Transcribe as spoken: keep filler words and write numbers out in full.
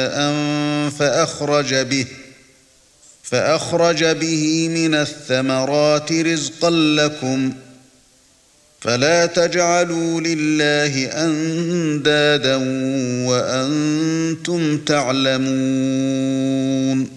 ماء فأخرج به فأخرج به من الثمرات رزقا لكم فلا تجعلوا لله أندادا وأنتم تعلمون